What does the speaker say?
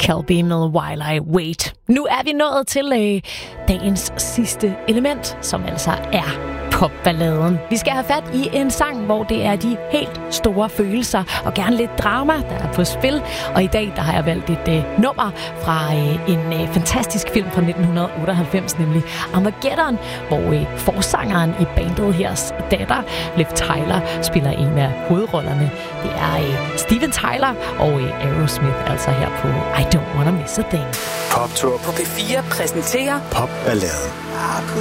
Shelby med While I Wait. Nu er vi nået til dagens sidste element, som altså er popballaden. Vi skal have fat i en sang, hvor det er de helt store følelser og gerne lidt drama, der er på spil. Og i dag der har jeg valgt et nummer fra en fantastisk film fra 1998, nemlig Armageddon, hvor forsangeren i bandet hers datter, Liv Tyler, spiller en af hovedrollerne. Det er Steven Tyler og Aerosmith, altså her på I Don't Wanna Miss a Thing. Poptour på P4 præsenterer Popballaden.